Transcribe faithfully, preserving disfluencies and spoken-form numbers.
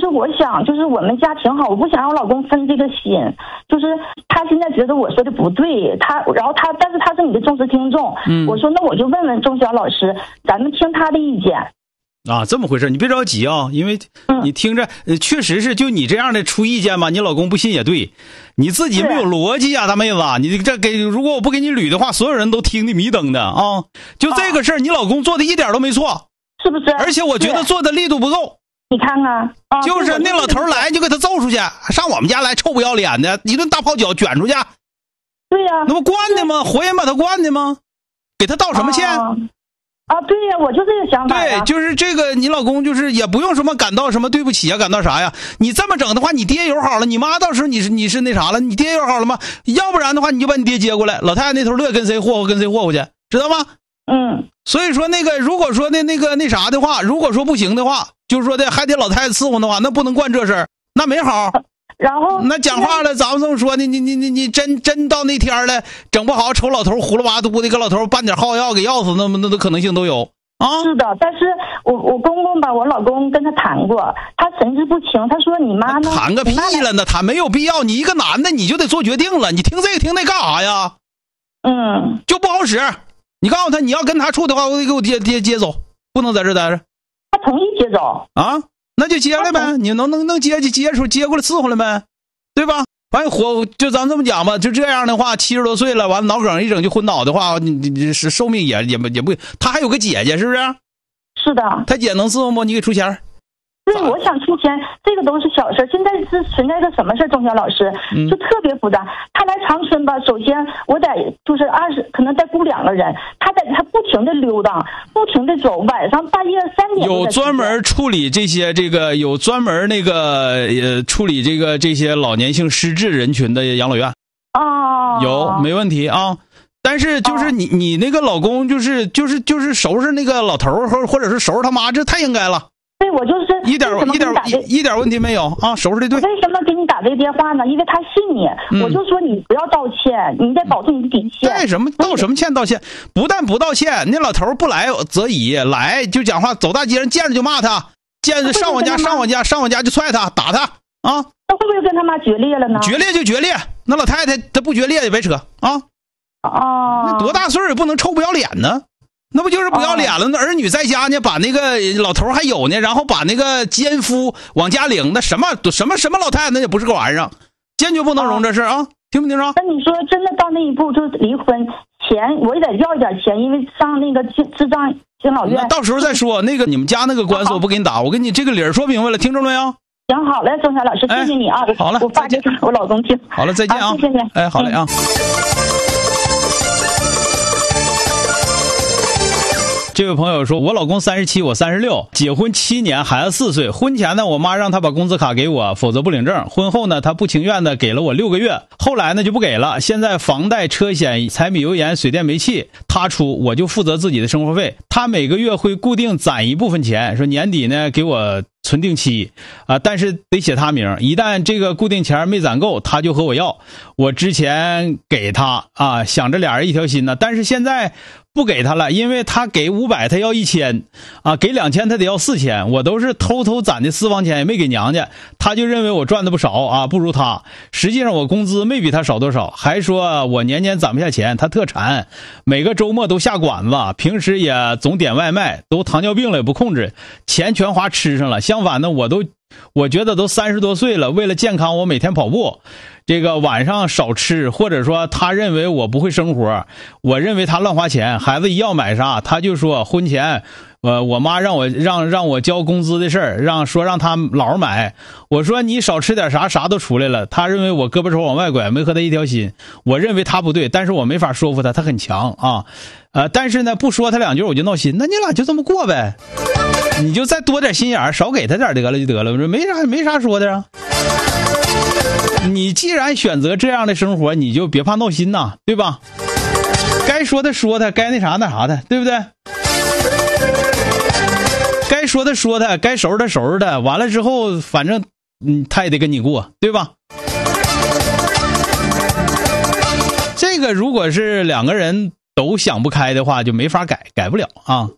我想，就是我们家挺好，我不想让我老公分这个心。就是他现在觉得我说的不对，他然后他，但是他是你的忠实听众。嗯，我说那我就问问钟晓老师，咱们听他的意见。 啊，这么回事，你别着急啊，因为你听着，呃，确实是就你这样的出意见嘛，你老公不信也对，你自己没有逻辑啊，大妹子，你这给如果我不给你捋的话，所有人都听得迷瞪的啊。就这个事儿、啊，你老公做的一点都没错， 是不是？ 而且我觉得做的力度不够。 你看看，啊、 就是那老头来就给他揍出去，上我们家来臭不要脸的，一顿大泡脚卷出去。 对呀、啊， 那不惯的吗？活人把他惯的吗？给他道什么歉？ 啊啊，对呀、啊，我就这个想法。 对，就是这个，你老公就是也不用什么感到什么对不起啊，感到啥呀？你这么整的话，你爹友好了，你妈到时候你是你是那啥了，你爹友好了吗？要不然的话，你就把你爹接过来，老太太那头乐跟谁霍霍跟谁霍霍去，知道吗？ 嗯。 所以说那个，如果说那那个那啥的话，如果说不行的话，就是说的还得老太太伺候的话，那不能惯这事儿，那没好。 然后那讲话了，咱们这么说的，你你你你真真到那天了，整不好瞅老头胡了哇嘟的，给老头办点耗药给药死，那么那的可能性都有啊。 是的，但是我我公公吧，我老公跟他谈过，他神志不清，他说你妈呢？ 谈个屁了呢，谈没有必要。你一个男的你就得做决定了，你听这个听那干啥呀？ 嗯， 就不好使。你告诉他，你要跟他处的话，我得给我爹爹接走，不能在这待着。 他同意接走啊？那就接来呗，你能能能接就接出接过来伺候来呗，对吧？完了活就咱这么讲吧，就这样的话，七十多岁了，完了脑梗一整就昏倒的话，你你是寿命也也也不，他还有个姐姐是不是？ 是的， 他姐能伺候不？你给出钱。 对，我想出钱，这个都是小事。现在是存在个什么事，钟晓老师，就特别复杂。嗯、他来长春吧，首先我得就是二十，可能再雇两个人，他在他不停的溜达，不停的走，晚上半夜三点。 有专门处理这些这个，有专门那个呃处理这个这些老年性失智人群的养老院。 哦， 有没问题啊？但是就是你、哦、你那个老公就是就是就是收拾那个老头或或者是收拾他妈，这太应该了。 对，我就是一点一点一一点问题没有啊，收拾的对。 为什么给你打这个电话呢？因为他信你，嗯、我就说你不要道歉，你得保证你的底线。 对，什么道什么歉道歉？不但不道歉，那老头不来则已，来就讲话，走大街上见着就骂他，见着上我家上我家上我家就踹他打他啊！ 他会不会跟他妈决裂了呢？ 决裂就决裂，那老太太她不决裂也别扯啊！ 哦， 那多大岁数也不能臭不要脸呢？那不就是不要脸了？那儿女在家呢，把那个老头还有呢，然后把那个奸夫往家领，那什么什么什么老太太，那也不是个玩意儿，坚决不能容这事啊！听没听着？ 那你说真的到那一步就离婚，钱我也得要一点钱，因为上那个智障敬老院。 那到时候再说，那个你们家那个官司我不给你打，我给你这个理儿说明白了，听着没有？ 行，好嘞，钟晓老师，谢谢你啊！ 哎、好了， 我发给我老公听。 好了，再见啊！ 谢谢你。 哎，好嘞啊。嗯这位朋友说，我老公三十七，我三十六，结婚七年，孩子四岁。婚前呢，我妈让他把工资卡给我，否则不领证。婚后呢，他不情愿的给了我六个月，后来呢就不给了。现在房贷、车险、柴米油盐、水电煤气他出，我就负责自己的生活费。他每个月会固定攒一部分钱，说年底呢给我存定期啊，但是得写他名。一旦这个固定钱没攒够，他就和我要。我之前给他啊，想着俩人一条心呢，但是现在不给他了，因为他给五百，他要一千啊，给两千他得要四千，我都是偷偷攒的私房钱，也没给娘家，他就认为我赚的不少啊，不如他。实际上我工资没比他少多少，还说我年年攒不下钱，他特馋，每个周末都下馆子，平时也总点外卖，都糖尿病了也不控制，钱全花吃上了。相反呢，我都我觉得都三十多岁了，为了健康我每天跑步，这个晚上少吃，或者说他认为我不会生活，我认为他乱花钱，孩子一要买啥他就说婚前呃，我妈让我让让我交工资的事儿，让说让他老是买，我说你少吃点啥啥都出来了，他认为我胳膊肘往外拐，没和他一条心，我认为他不对，但是我没法说服他，他很强啊，呃，但是呢不说他两句我就闹心，那你俩就这么过呗，你就再多点心眼，少给他点得了就得了，我说没啥没啥说的啊。你既然选择这样的生活，你就别怕闹心呐，对吧？该说的说他，该那啥那啥的，对不对？该说的说他，该收拾他收拾他，完了之后反正嗯他也得跟你过，对吧？这个如果是两个人都想不开的话，就没法改，改不了啊。